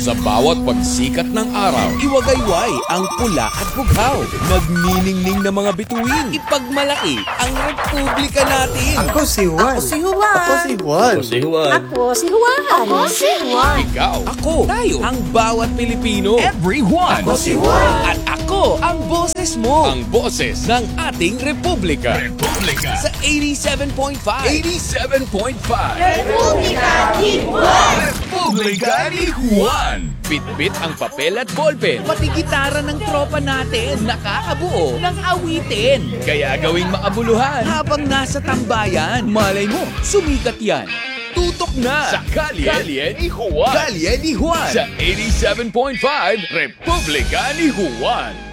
Sa bawat pagsikat ng araw, iwagayway ang pula at bughaw. Magniningning na mga bituin. Ipagmalaki ang republika natin. Ako si Juan. Si Juan. Ako si Juan. Si Juan. Ako si Juan. Ako si Juan. Ikaw, ako, tayo, ang bawat Pilipino. Everyone. Ako si Juan. At ako, ang boses mo. Ang boses ng ating republika. Republika. Sa 87.5. 87.5. Republika ni Juan. Republika ni Juan. Bit-bit ang papel at ballpen. Pati gitara ng tropa natin. Nakakabuo ng awitin. Kaya gawing makabuluhan habang nasa tambayan. Malay mo, sumikat yan. Tutok na sa Kalye ni Juan. Kalye ni Juan. Sa 87.5 Republika ni Juan.